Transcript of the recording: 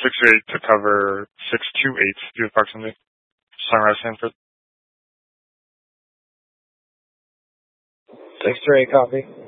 628 to cover 628, do approximately. Sunrise Sanford. 628 copy.